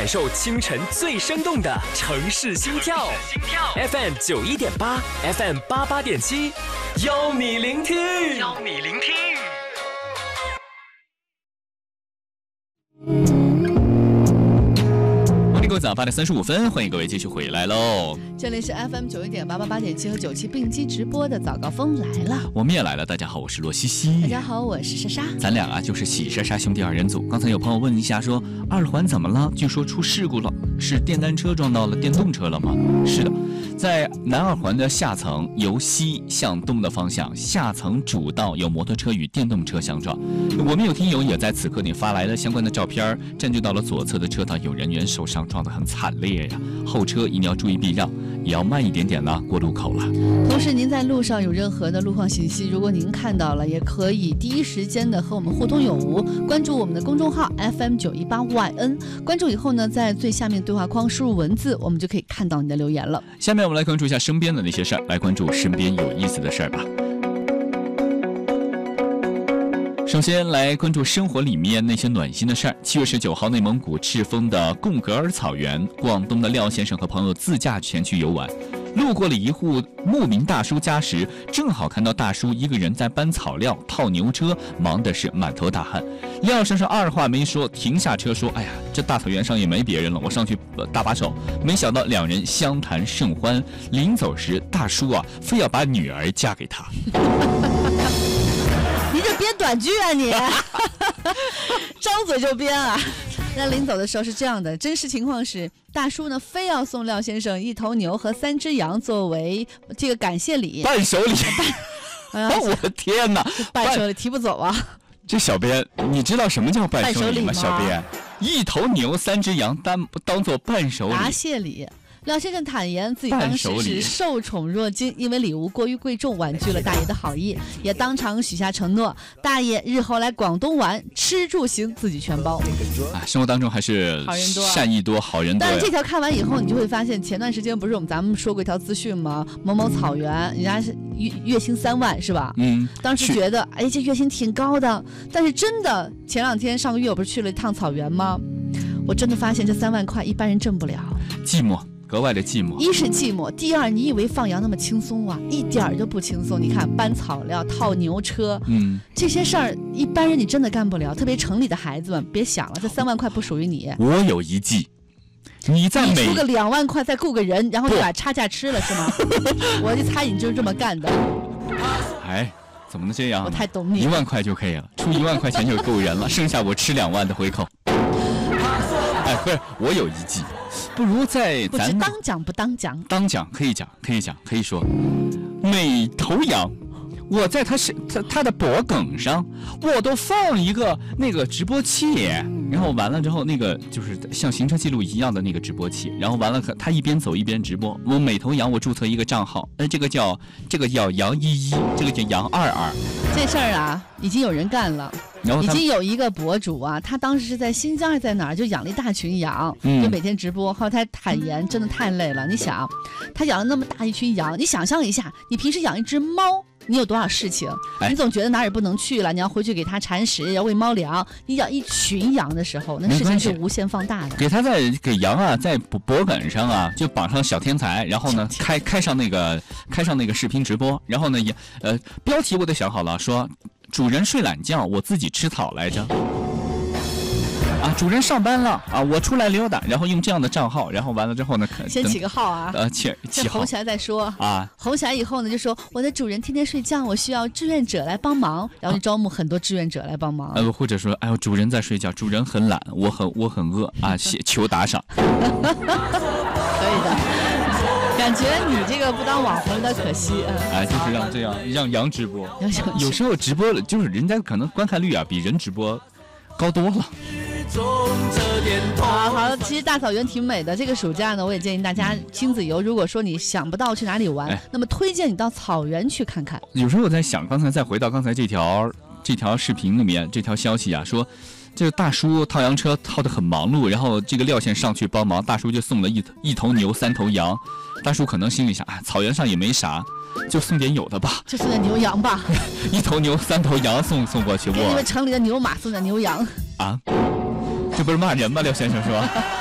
感受清晨最生动的城市心跳。FM 91.8 FM 88.7，邀你聆听。 各位早8点35分，欢迎各位继续回来喽！ 这里是 FM 91.8 88.7和97并机直播的早高峰来了， 我们也来了。大家好，我是罗西西。 大家好，我是莎莎。 咱俩就是喜莎莎兄弟二人组。刚才有朋友问一下说，二环怎么了？据说出事故了，是电单车撞到了电动车了吗？是的，在南二环的下层由西向东的方向，下层主道有摩托车与电动车相撞。我们有听友也在此刻里发来了相关的照片，占据到了左侧的车道，有人员受伤，撞得很惨烈呀。后车一定要注意避让，也要慢一点点了，过路口了。 同时您在路上有任何的路况信息，如果您看到了，也可以第一时间的和我们互通有无，关注我们的公众号 FM918YN， 关注以后呢，在最下面对话框输入文字，我们就可以看到你的留言了。 下面我们来关注一下身边的那些事儿，来关注身边有意思的事儿吧。首先来关注生活里面那些暖心的事儿。7月19号，内蒙古赤峰的贡格尔草原，广东的廖先生和朋友自驾前去游玩，路过了一户牧民大叔家时，正好看到大叔一个人在搬草料、套牛车，忙的是满头大汗。廖先生二话没说，停下车说：“哎呀，这大草原上也没别人了，我上去搭把手。”没想到两人相谈甚欢，临走时，大叔非要把女儿嫁给他。 你这编短剧啊你张嘴就编啊。那临走的时候是这样的，真实情况是大叔呢非要送廖先生1头牛和3只羊作为这个感谢礼， 伴手礼。我的天哪， 伴手礼提不走啊。 这小编你知道什么叫伴手礼吗？小编1头牛3只羊当做伴手礼， 答谢礼。廖先生坦言自己当时是受宠若惊，因为礼物过于贵重，婉拒了大爷的好意，也当场许下承诺，大爷日后来广东玩，吃住行自己全包。 生活当中还是善意多，好人多。 但是这条看完以后，你就会发现，前段时间不是咱们说过一条资讯吗？某某草原，人家是月薪3万是吧？当时觉得这月薪挺高的，但是真的前2天上个月我不是去了一趟草原吗？我真的发现这3万块一般人挣不了， 寂寞。格外的寂寞， 一是寂寞，第二你以为放羊那么轻松啊？一点都不轻松。你看搬草料、套牛车，这些事儿一般人你真的干不了。特别城里的孩子们，别想了，这3万块不属于你。 我有一计，你出个2万块再雇个人，然后你把差价吃了是吗？我就猜你就是这么干的。 怎么能这样？ 我太懂你。 1万块就可以了，出1万块钱就够人了，剩下我吃2万的回扣。不是，我有一计，不如在咱不知当讲不当讲？ 当讲可以讲，可以说，每头羊，我在他的脖梗上，我都放一个那个直播器，然后完了之后，那个就是像行车记录一样的那个直播器，然后完了他一边走一边直播。我每头羊我注册一个账号，这个叫羊11，这个叫羊22。 这事儿已经有人干了。已经有一个博主他当时是在新疆还是在哪儿，就养了一大群羊，就每天直播。后来他坦言真的太累了。你想，他养了那么大一群羊，你想象一下，你平时养一只猫，你有多少事情？你总觉得哪儿也不能去了，你要回去给它铲屎，要喂猫粮。你养一群羊的时候，那事情是无限放大的。 给羊在脖梗上就绑上小天才，然后呢开上那个视频直播，然后呢标题我得想好了，说主人睡懒觉，我自己吃草来着。主人上班了我出来溜达，然后用这样的账号，然后完了之后呢， 先起个号起号， 红起来再说红起来以后呢，就说我的主人天天睡觉，我需要志愿者来帮忙，然后就招募很多志愿者来帮忙。 或者说，主人在睡觉，主人很懒，我很饿求打赏。可以的。感觉你这个不当网红有点可惜就是让羊直播，有时候直播就是人家可能观看率比人直播高多了。 好，其实大草原挺美的。这个暑假呢，我也建议大家亲子游。如果说你想不到去哪里玩，那么推荐你到草原去看看。 有时候我在想，刚才再回到刚才这条视频里面，这条消息说这个大叔套羊车套得很忙碌，然后这个廖先上去帮忙，大叔就送了一头牛3头羊。大叔可能心里想草原上也没啥，就送点有的吧， 就送点牛羊吧。 1头牛3头羊送过去， 给你们城里的牛马送点牛羊这不是骂人吗？廖先生说